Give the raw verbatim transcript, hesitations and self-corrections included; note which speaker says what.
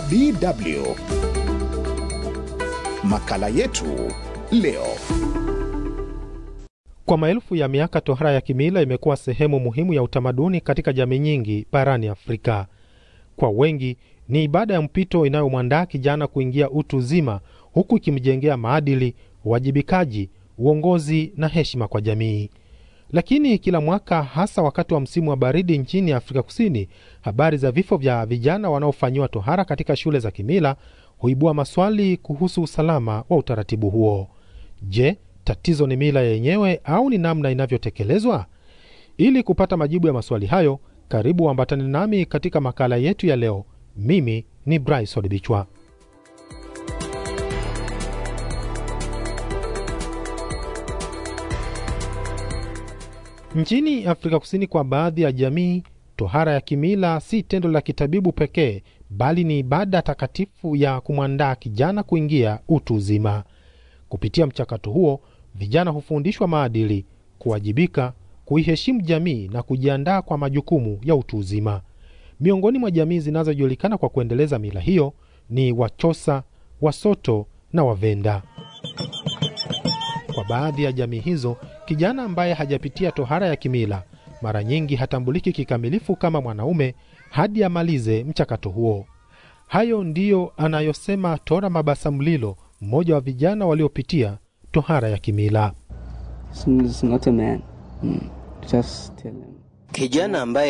Speaker 1: D W. Makala yetu leo.
Speaker 2: Kwa maelfu ya miaka tohara ya kimila imekuwa sehemu muhimu ya utamaduni katika jamii nyingi barani Afrika. Kwa wengi ni ibada ya mpito inayomwandaa kijana kuingia utu uzima, huku ikimjengea maadili, uwajibikaji, uongozi na heshima kwa jamii. Lakini kila mwaka, hasa wakati wa msimu wa baridi nchini Afrika Kusini, habari za vifo vya vijana wanaofanywa tohara katika shule za kimila huibua maswali kuhusu usalama wa utaratibu huo. Je, tatizo ni mila yenyewe au ni namna inavyotekelezwa? Ili kupata majibu ya maswali hayo, karibu ambatane nami katika makala yetu ya leo. Mimi ni Bryce Odibichwa. Nchini Afrika Kusini, kwa baadhi ya jamii, tohara ya kimila si tendo la kitabibu pekee, bali ni ibada takatifu ya kumwandaa kijana kuingia utu uzima. Kupitia mchakato huo, vijana hufundishwa maadili, kuwajibika, kuiheshimu jamii na kujiandaa kwa majukumu ya utu uzima. Miongoni mwa jamii zinazojulikana kwa kuendeleza mila hiyo ni Wachosa, Wasoto na Wavenda. Kwa baadhi ya jamii hizo, kijana ambaye hajapitia tohara ya kimila mara nyingi hatambuliki kikamilifu kama mwanaume hadi amalize mchakato huo. Hayo ndiyo anayosema Tora Mabasa Mlilo, mmoja wa vijana waliopitia tohara ya kimila.
Speaker 3: It's not a man. Mm. Just tell him.
Speaker 4: Kijana ambaye